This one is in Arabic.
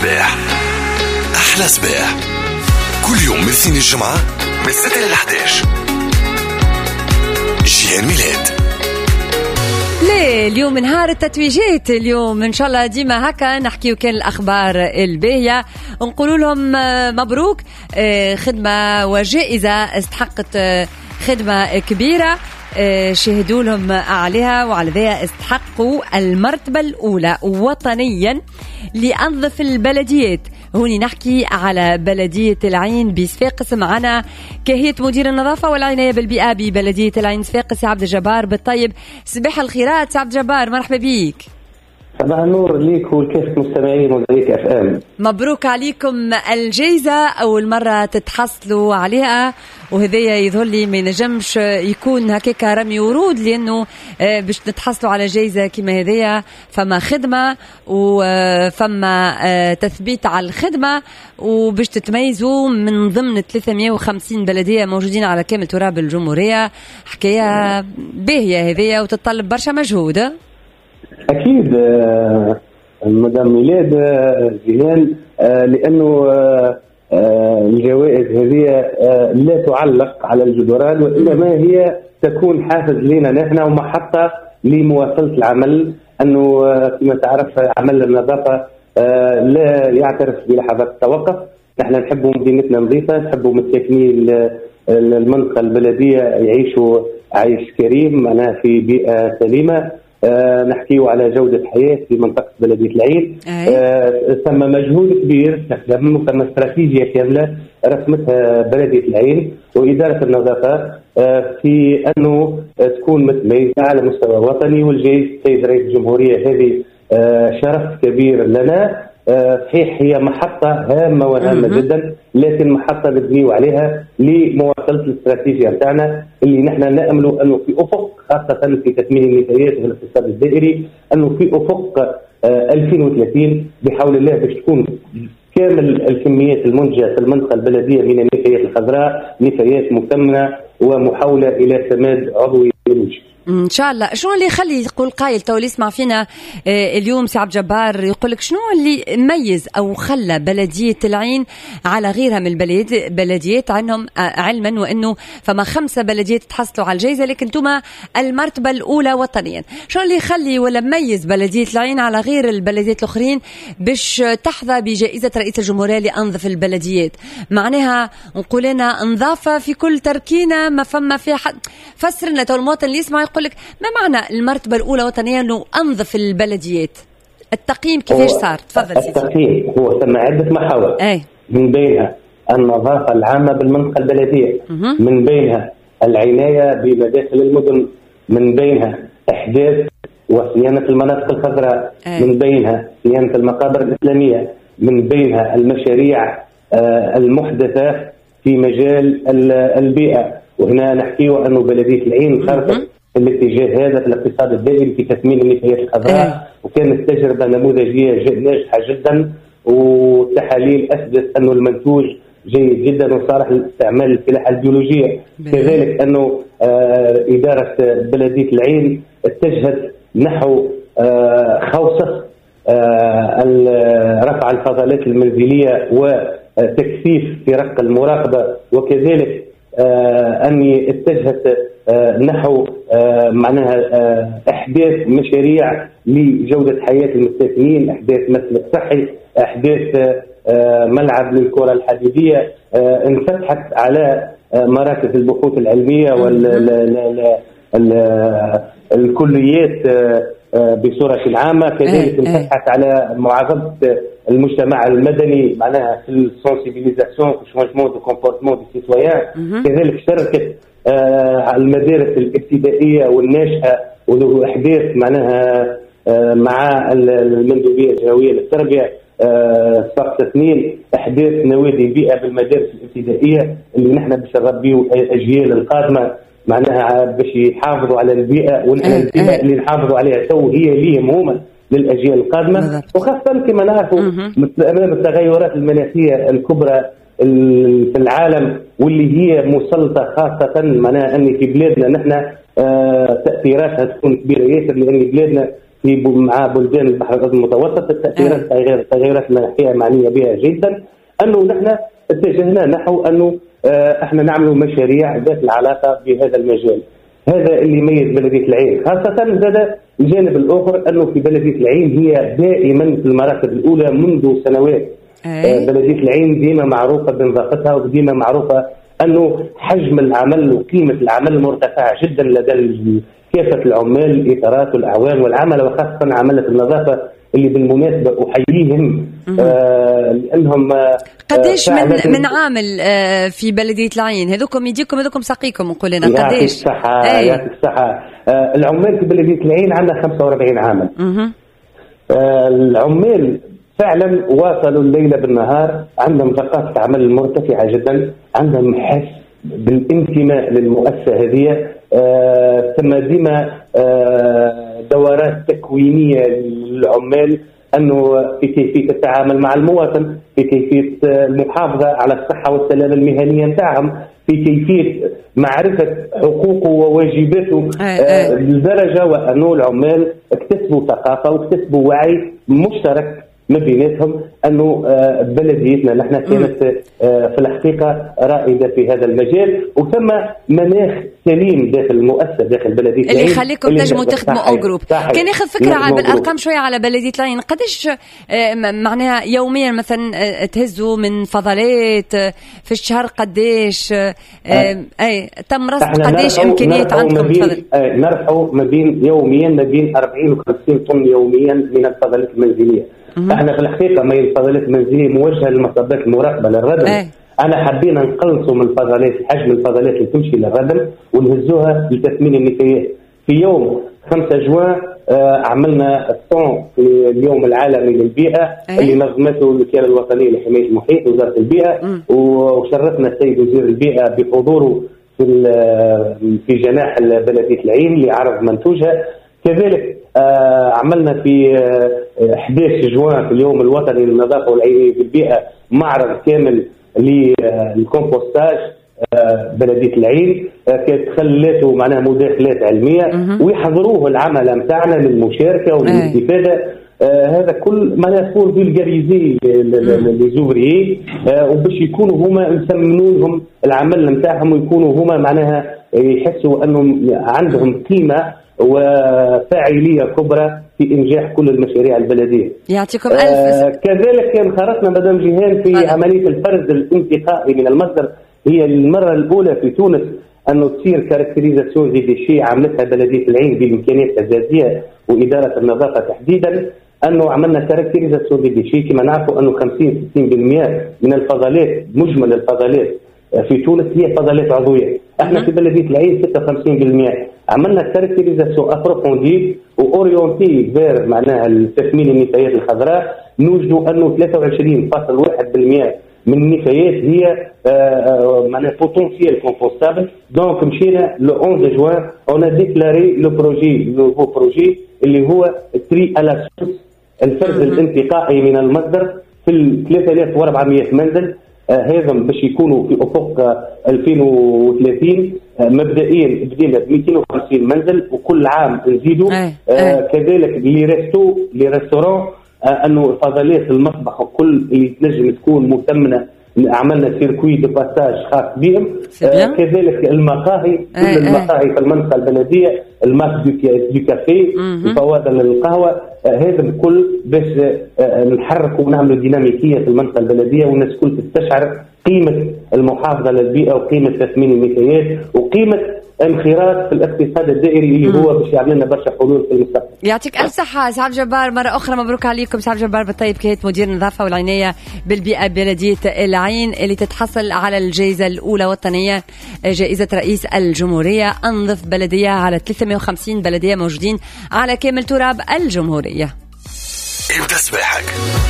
صباح أحلى صباح كل يوم من الاثنين الجمعة من 6 ل 11. جيان ميلاد. ليه اليوم نهار التتويجات، اليوم إن شاء الله ديما هكا نحكيو كان الأخبار الباهية ونقولوا لهم مبروك، خدمة وجائزة استحقت خدمة كبيرة، شهدوا لهم عليها وعلى ذا استحقوا المرتبة الأولى وطنيا لأنظف البلديات. هوني نحكي على بلدية العين بصفاقس، معنا كهية مدير النظافة والعناية بالبيئة ببلدية العين صفاقس عبد الجبار بالطيب. صباح الخيرات عبد الجبار، مرحبا بيك. صباح النور ليك ولكافة مستمعين وذلك FM. مبروك عليكم الجائزة، أول مرة تتحصلوا عليها، وهذايا يظهر لي ما ينجمش يكون هكاك رمي ورود، لأنه باش تتحصلوا على جائزة كما هذايا فما خدمة وفما تثبيت على الخدمة، وباش تتميزوا من ضمن 350 بلدية موجودين على كامل تراب الجمهورية. حكاية باهية هذايا وتتطلب برشا مجهود. أكيد مدام ميلاد جيان، لأنه الجوائز هذه لا تعلق على الجدران، وإنما هي تكون حافز لنا نحن ومحطة لمواصلة العمل. أنه كما تعرف عمل النظافة لا يعترف بلحظات التوقف. نحن نحب مدينتنا نظيفة، نحب متساكني المنطقة البلدية يعيشوا عيش كريم معناها في بيئة سليمة. نحكيو على جودة حياة في منطقة بلدية العين. ثم مجهود كبير تخدم، ثم استراتيجية كاملة رسمتها بلدية العين وإدارة النظافة في أنه تكون متميزة على مستوى وطني. والجيش سيد رئيس الجمهورية هذه شرف كبير لنا. صحيح هي محطة هامة وهامة جدا، لكن محطة نبنيو عليها لمواصلة الاستراتيجية بتاعنا اللي نحن نأمل أنه في أفق، خاصة في تكميل النفايات والاقتصاد الدائري، أنه في أفق 2030 بحول الله باش تكون كامل الكميات المنتجة في المنطقة البلدية من النفايات الخضراء نفايات مثمنة ومحاولة إلى سماد عضوي للوجه ان شاء الله. شنو اللي يخلي يقول قايل تو اللي يسمع فينا اليوم سي عبد الجبار يقول لك شنو اللي ميز او خلى بلديه العين على غيرها من البلديات عنهم، علما وانه فما 5 بلديات تحصلوا على الجائزه لكن انتم المرتبه الاولى وطنيا؟ شنو اللي يخلي ولا ميز بلديه العين على غير البلديات الاخرين باش تحظى بجائزه رئيس الجمهوريه لانظف البلديات؟ معناها نقول لنا نظافه في كل تركينه، ما فما فيها حد. فسر لنا تو المواطن اللي يسمع يقول لك ما معنى المرتبة الأولى وطنيا أنه أنظف البلديات؟ التقييم كيفاش صار؟ تفضل سيدي. التقييم هو ثم عدة محاور، من بينها النظافة العامة بالمنطقة البلدية، من بينها العناية بمداخل المدن، من بينها إحداث وصيانة المناطق الخضراء، من بينها صيانة المقابر الإسلامية، من بينها المشاريع المحدثة في مجال البيئة. وهنا نحكيه أنه بلدية العين خرجت الاتجاه هذا في الاقتصاد الدائري في تثمين النفايات الخضراء، وكانت تجربة نموذجية ناجحة جدا، والتحاليل أثبتت أنه المنتوج جيد جدا وصالح لاستعمال الفلاحة البيولوجية. كذلك أنه إدارة بلدية العين اتجهت نحو خوصة رفع الفضلات المنزلية وتكثيف فرق المراقبة، وكذلك أني اتجهت نحو معناها إحداث مشاريع لجودة حياة المستثمرين، إحداث مسلك صحي، إحداث ملعب للكرة الحديدية، انفتحت على مراكز البحوث العلمية والكليات بصورة عامة. كذلك انفتحت على معاقبة المجتمع المدني معناها في السنسيبيليزاسيون في شونجمون دو كومبورتمون دي سيتويان. كذلك شاركت المدارس الابتدائية والناشئة وإحداث معناها مع المندوبية الجهوية للتربية صف 2 إحداث نوادي بيئة بالمدارس الابتدائية اللي نحن باش نربيو الأجيال القادمة معناها باش يحافظوا على البيئة، والبيئة اللي نحافظوا عليها تو هي ليهم هما للأجيال القادمة. وخاصة كما نعرفوا أمام التغيرات المناخية الكبرى في العالم واللي هي مسلطة خاصة معناها أن في بلادنا نحن تأثيراتها تكون كبيرة ياسر، لأن بلادنا مع بلدان البحر الأبيض المتوسط. التغييرات المناخية معنية بها جدا، أنه نحن اتجهنا نحو أنه احنا نعمل مشاريع ذات العلاقة بهذا المجال. هذا اللي يميز بلدية العين، خاصة هذا الجانب الآخر أنه في بلدية العين هي دائما في المراتب الأولى منذ سنوات. بلدية العين ديما معروفة بنظافتها، وديما معروفة أنه حجم العمل وقيمة العمل مرتفعة جدا لدى كافة العمال الإطارات والأعوان والعمل، وخاصة عمالة النظافة اللي بالمناسبة أحييهم لأنهم قديش من عامل في بلدية العين؟ هذوكم يديكم هذوكم ساقيكم نقول لنا قديش؟ يعطيك الصحة. العمال في بلدية العين عندنا 45 عامل. العمال فعلا واصلوا الليل بالنهار، عندهم ثقافة عمل مرتفعة جدا، عندهم حس بالانتماء للمؤسسة هذه. ثم ديما دورات تكوينية للعمال أنه في كيفية التعامل مع المواطن، في كيفية المحافظة على الصحة والسلامة المهنية نتاعهم، في كيفية معرفة حقوقه وواجباته، لدرجة وأنه العمال اكتسبوا ثقافة واكتسبوا وعي مشترك ما بيناتهم أنه بلديتنا نحن كانت في الحقيقة رائدة في هذا المجال، وثم مناخ سليم داخل المؤسسة داخل بلدية العين اللي يخليكم تنجموا تخدموا أو جروب. كان ياخذ فكرة بالأرقام شوية على بلدية العين، قديش معناها يوميا مثلا تهزوا من فضلات في الشهر؟ قديش تم رصد قديش إمكانيات عندكم؟ نرفعوا ما بين يوميا ما بين 40 و 50 طن يوميا من الفضلات المنزلية. احنا في الحقيقه ما الفضلات المنزليه موجهه للمصابات المراقبه للردم. انا حبينا نقلصوا من الفضلات، حجم الفضلات اللي تمشي للردم ونهزوها لتثمين النفايات. في يوم 5 جوان عملنا الصون في اليوم العالمي للبيئه اللي نظمته الوكاله الوطنيه لحمايه المحيط وزاره البيئه، وشرفنا السيد وزير البيئه بحضوره في جناح بلديه العين لعرض منتوجها. كذلك عملنا في 11 جوان في اليوم الوطني للنظافة والعناية بالبيئة معرض كامل للكومبوستاج بلدية العين، كانت خلته معناها مداخلات علمية ويحضروه العمل متاعنا للمشاركة وللاستفادة. هذا كل ما يكون فولغاريزي لزوبريي، وباش يكونوا هما نسمنونهم العمل نتاعهم ويكونوا هما معناها يحسوا انهم عندهم قيمة وفاعلية كبرى في إنجاح كل المشاريع البلدية. يعطيكم ألف. كذلك كان خرجنا مدام جيهان في عملية الفرز الانتقائي من المصدر. هي المرة الأولى في تونس أنه تصير كاركتريزاسيون دي شيء عملتها بلدية العين بإمكانياتها الذاتية وإدارة النظافة تحديدا، أنه عملنا كاركتريزاسيون دي شيء. كما نعرفوا أنه 50-60% من الفضلات، مجمل الفضلات في تونس هي فضلات عضوية. احنا في بلدية العين 56%. عملنا كاركتريزاسيون ابروفوندي واورينتي فير معناها التثمين النفايات الخضراء. نوجدوا انه 23.1% من النفايات هي معناها بوتونسيال كومبوستابل. دونك مشينا لو 11 جوان اون ديكلاري لو بروجي نوفو بروجي اللي هو تري الا سورس، الفرز الانتقائي من المصدر في 3400 منزل. هذا باش يكونوا في افق 2030. مبدئيا بدينا ب 250 منزل وكل عام نزيدوا. كذلك لي ريستورون انه فضلات المطبخ وكل اللي تنجم تكون مثمنه عملنا سيركوي دو باساج خاص بهم. كذلك المقاهي، كل المقاهي في المنطقه البلديه، الماك دو كافي، الفوادل للقهوه، هذا الكل باش نحركوا ونعملوا ديناميكيه في المنطقه البلديه والناس كل تستشعر قيمه المحافظه للبيئه وقيمه تثمين النفايات وقيمه انخراط في الاقتصاد الدائري اللي هو باش يعمل لنا برشا حلول في المستقبل. يعطيك الف صحه سعد جبار، مره اخرى مبروك عليكم. سعد جبار بالطيب كيت مدير النظافه والعنايه بالبيئه بلديه العين اللي تتحصل على الجائزه الاولى وطنيه، جائزه رئيس الجمهوريه انظف بلديه على 350 بلديه موجودين على كامل تراب الجمهوريه. ابدأ سباحك.